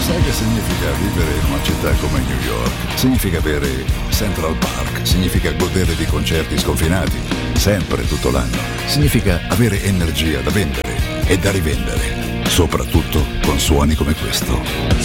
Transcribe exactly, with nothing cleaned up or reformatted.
Sai che significa vivere in una città come New York? Significa avere Central Park, significa godere di concerti sconfinati, sempre tutto l'anno. Significa avere energia da vendere e da rivendere, soprattutto con suoni come questo.